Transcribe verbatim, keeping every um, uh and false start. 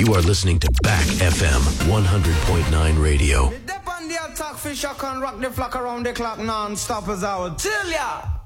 You are listening to Back F M one hundred point nine radio. The dep on the attack fish, I can rock the flock around the clock non-stop as I would tell ya.